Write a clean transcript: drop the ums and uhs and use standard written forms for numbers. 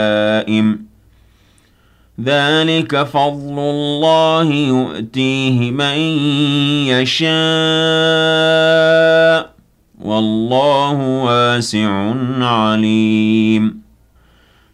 دائم ذلك فضل الله يؤتيه من يشاء والله واسع عليم